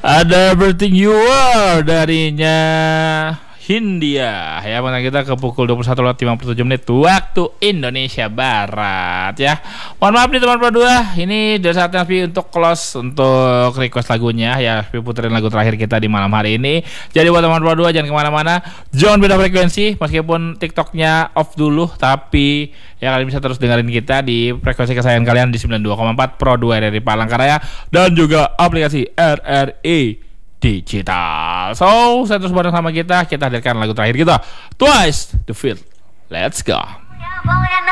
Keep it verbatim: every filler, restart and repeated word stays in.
Ada Everything You Are darinya Hindia ya, mana kita ke pukul dua puluh satu lewat lima puluh tujuh menit waktu Indonesia Barat ya. Mohon maaf nih teman berdua, ini udah saatnya Spi untuk close untuk request lagunya ya. Spi puterin lagu terakhir kita di malam hari ini. Jadi buat teman berdua jangan kemana-mana, jangan beda frekuensi. Meskipun TikToknya off dulu, tapi ya kalian bisa terus dengerin kita di frekuensi kesayangan kalian di sembilan puluh dua koma empat Pro dua R R I Palangkaraya dan juga aplikasi R R I Digital. So, saya terus bareng sama kita. Kita hadirkan lagu terakhir kita, Twice The Feel. Let's go.